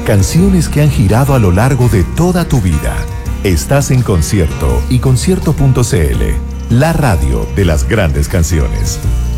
Canciones que han girado a lo largo de toda tu vida. Estás en Concierto y concierto.cl, la radio de las grandes canciones.